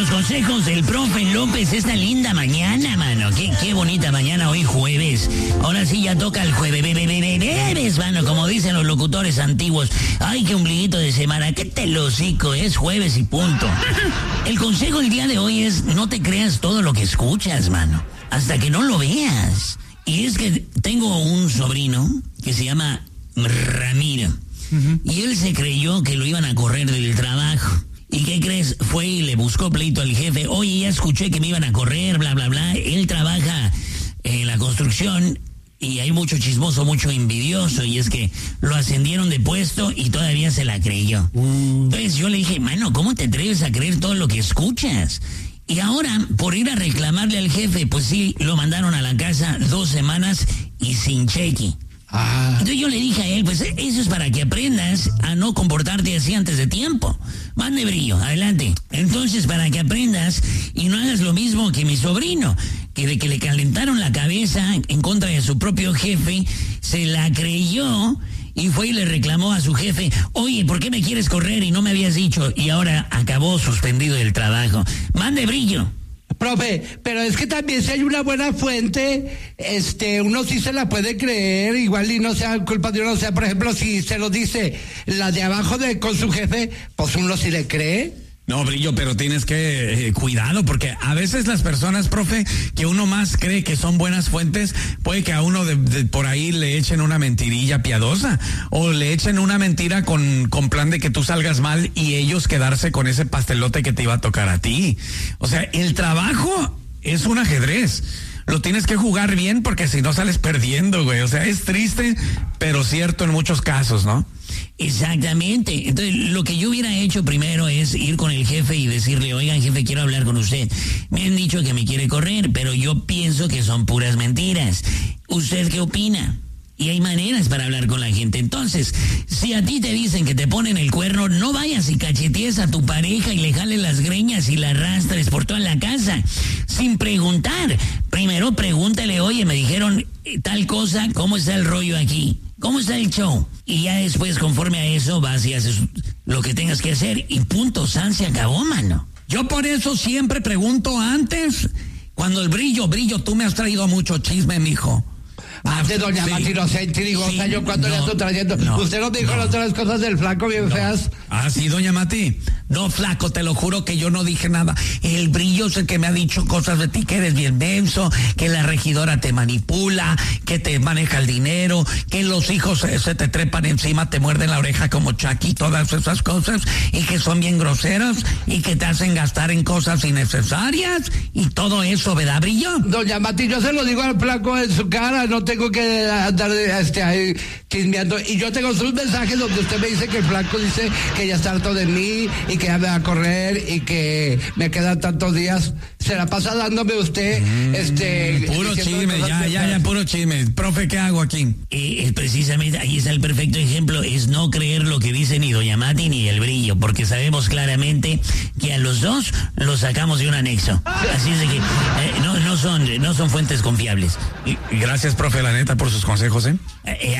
los consejos del profe López esta linda mañana, mano. Qué bonita mañana hoy jueves. Ahora sí ya toca el jueves, mano, como dicen los locutores antiguos. Ay, qué ombliguito de semana, qué telocico, es jueves y punto. El consejo del día de hoy es no te creas todo lo que escuchas, mano, hasta que no lo veas. Y es que tengo un sobrino que se llama Ramiro. Y él se creyó que lo iban a correr del trabajo. ¿Y qué crees? Fue y le buscó pleito al jefe. Oye, ya escuché que me iban a correr, bla, bla, bla. Él trabaja en la construcción y hay mucho chismoso, mucho envidioso. Y es que lo ascendieron de puesto y todavía se la creyó. Entonces yo le dije, mano, ¿cómo te atreves a creer todo lo que escuchas? Y ahora, por ir a reclamarle al jefe, pues sí, lo mandaron a la casa 2 semanas y sin cheque. Entonces yo le dije a él, pues eso es para que aprendas a no comportarte así antes de tiempo. Mande brillo, adelante. Entonces, para que aprendas y no hagas lo mismo que mi sobrino, que de que le calentaron la cabeza en contra de su propio jefe, se la creyó y fue y le reclamó a su jefe, oye, ¿por qué me quieres correr y no me habías dicho? Y ahora acabó suspendido del trabajo. Mande brillo. Profe, pero es que también si hay una buena fuente, uno sí se la puede creer, igual y no sea culpa de uno, o sea, por ejemplo, si se lo dice la de abajo con su jefe, pues uno sí le cree. No, Brillo, pero tienes que cuidado, porque a veces las personas, profe, que uno más cree que son buenas fuentes, puede que a uno de por ahí le echen una mentirilla piadosa, o le echen una mentira con plan de que tú salgas mal y ellos quedarse con ese pastelote que te iba a tocar a ti. O sea, el trabajo es un ajedrez. Lo tienes que jugar bien porque si no sales perdiendo, güey. O sea, es triste, pero cierto en muchos casos, ¿no? Exactamente. Entonces, lo que yo hubiera hecho primero es ir con el jefe y decirle, oigan, jefe, quiero hablar con usted. Me han dicho que me quiere correr, pero yo pienso que son puras mentiras. ¿Usted qué opina? Y hay maneras para hablar con la gente. Entonces, si a ti te dicen que te ponen el cuerno, no vayas y cachetees a tu pareja y le jales las greñas y la arrastres por toda la casa, sin preguntar. Primero pregúntale, oye, me dijeron tal cosa, ¿cómo está el rollo aquí? ¿Cómo está el show? Y ya después, conforme a eso, vas y haces lo que tengas que hacer y punto, san, se acabó, mano. Yo por eso siempre pregunto antes, cuando el brillo, tú me has traído mucho chisme, mijo. De doña Mati Inocente, digo, sí, o sea, yo cuando le estoy trayendo. Usted no dijo las otras cosas del flaco bien feas. Ah, sí, doña Mati. No, flaco, te lo juro que yo no dije nada. El brillo es el que me ha dicho cosas de ti, que eres bien denso, que la regidora te manipula, que te maneja el dinero, que los hijos se te trepan encima, te muerden la oreja como Chucky, todas esas cosas, y que son bien groseros, y que te hacen gastar en cosas innecesarias, y todo eso, ¿verdad, brillo? Doña Mati, yo se lo digo al flaco en su cara, no tengo que andar ahí chismeando. Y yo tengo sus mensajes donde usted me dice que el flaco dice que ya está harto de mí y que ya me va a correr y que me quedan tantos días. Se la pasa dándome usted puro chisme, ya, puro chisme. Profe, ¿qué hago aquí? Precisamente ahí está el perfecto ejemplo, es no creer lo que dice ni doña Mati ni el brillo, porque sabemos claramente que a los dos los sacamos de un anexo. Así es de que no son fuentes confiables. Y gracias, profe, la neta, por sus consejos,